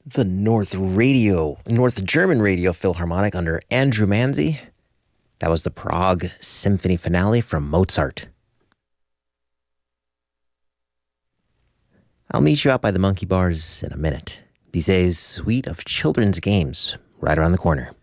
the North German Radio Philharmonic under Andrew Manzi. That was the Prague Symphony Finale from Mozart. I'll meet you out by the Monkey Bars in a minute. Bizet's suite of children's games right around the corner.